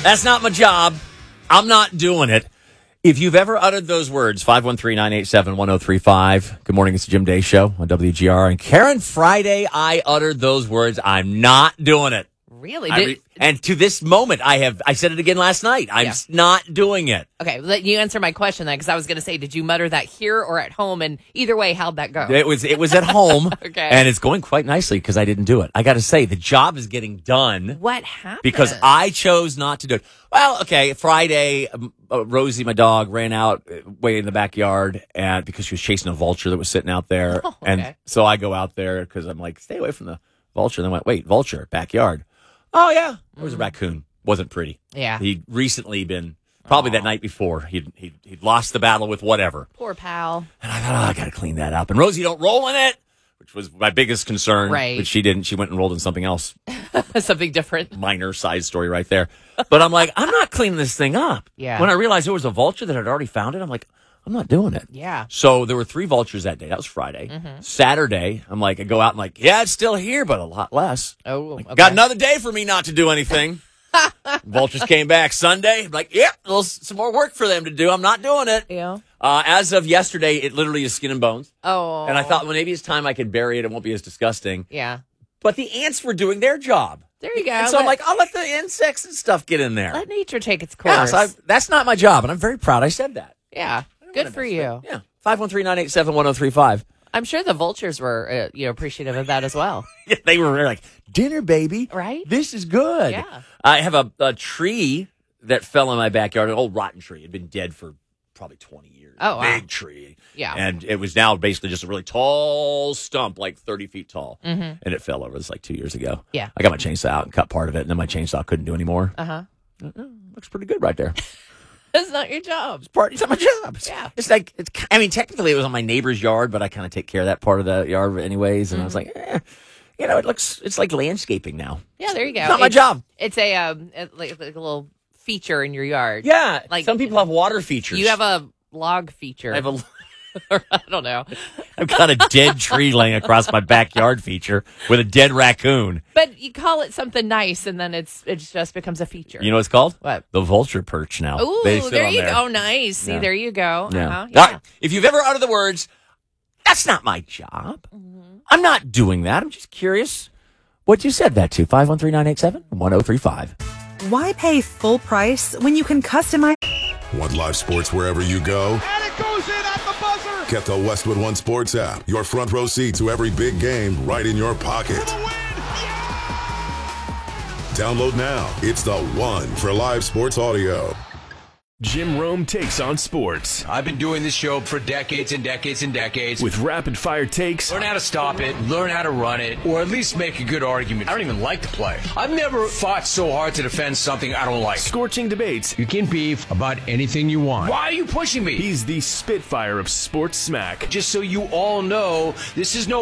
That's not my job. I'm not doing it. If you've ever uttered those words, 513-987-1035. Good morning, it's the Jim Day Show on WGR. And Karen, Friday, I uttered those words. I'm not doing it. Really? And to this moment, I said it again last night. I'm not doing it. Okay, let you answer my question then, because I was going to say, did you mutter that here or at home? And either way, how'd that go? It was at home. Okay. And it's going quite nicely because I didn't do it. I got to say, the job is getting done. What happened? Because I chose not to do it. Well, okay, Friday, Rosie, my dog, ran out way in the backyard and because she was chasing a vulture that was sitting out there. Oh, okay. And so I go out there because I'm like, stay away from the vulture. And then I went, wait, vulture, backyard. Oh, yeah. There was a raccoon. Wasn't pretty. Yeah. He'd recently been, probably that night before, he'd lost the battle with whatever. Poor pal. And I thought, I got to clean that up. And Rosie, don't roll in it, which was my biggest concern. Right. But she didn't. She went and rolled in something else. Something different. Minor side story right there. But I'm like, I'm not cleaning this thing up. Yeah. When I realized there was a vulture that had already found it, I'm like, I'm not doing it. Yeah. So there were 3 vultures that day. That was Friday. Mm-hmm. Saturday, I'm like, I go out and like, yeah, it's still here, but a lot less. Oh, like, okay. Got another day for me not to do anything. Vultures came back Sunday. I'm like, yeah, some more work for them to do. I'm not doing it. Yeah. As of yesterday, it literally is skin and bones. Oh. And I thought, well, maybe it's time I could bury it. It won't be as disgusting. Yeah. But the ants were doing their job. There you go. And so I'm like, I'll let the insects and stuff get in there. Let nature take its course. Yeah, so that's not my job, and I'm very proud I said that. Yeah. Good for you. Yeah. 513-987-1035. I'm sure the vultures were appreciative of that as well. Yeah, they were like, dinner, baby. Right? This is good. Yeah. I have a tree that fell in my backyard, an old rotten tree. It had been dead for probably 20 years. Oh, wow. Big tree. Yeah. And it was now basically just a really tall stump, like 30 feet tall. Mm-hmm. And it fell over. This like 2 years ago. Yeah. I got my chainsaw out and cut part of it, and then my chainsaw couldn't do any more. Uh-huh. Looks pretty good right there. That's not your job. It's not my job. Yeah. It's like, technically it was on my neighbor's yard, but I kind of take care of that part of the yard anyways. And I was like, it's like landscaping now. Yeah, there you go. It's not my job. It's like a little feature in your yard. Yeah. Like some people have water features. You have a log feature. I have a I don't know. I've got a dead tree laying across my backyard feature with a dead raccoon. But you call it something nice, and then it just becomes a feature. You know what it's called? What? The vulture perch now. Ooh, there you go. Nice. Yeah. See, there you go. Yeah. Uh-huh. All right. If you've ever uttered the words, that's not my job. Mm-hmm. I'm not doing that. I'm just curious what you said that to. 513-987-1035. Why pay full price when you can customize? Want live sports wherever you go? And it goes in at the buzzer. Get the Westwood One Sports app. Your front row seat to every big game right in your pocket. For the win. Yeah! Download now. It's the one for live sports audio. Jim Rome takes on sports I've been doing this show for decades and decades and decades. with rapid-fire takes, Learn how to stop it, learn how to run it, or at least make a good argument. I don't even like to play. I've never fought so hard to defend something I don't like. scorching debates. You can beef about anything you want. Why are you pushing me? He's the Spitfire of sports smack. Just so you all know, this is no